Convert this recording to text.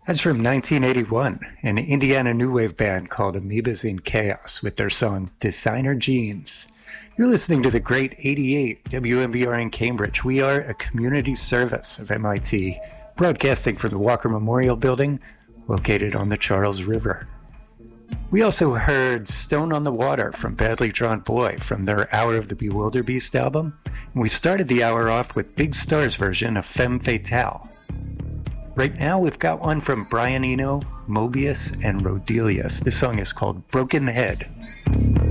That's from 1981, an Indiana new wave band called Amoebas in Chaos with their song Designer Jeans. You're listening to the great 88 WMBR in Cambridge. We are a community service of MIT, broadcasting from the Walker Memorial Building, located on the Charles River. We also heard Stone on the Water from Badly Drawn Boy from their Hour of the Bewilderbeast album. And we started the hour off with Big Star's version of Femme Fatale. Right now we've got one from Brian Eno, Mobius, and Rodelius. This song is called Broken Head.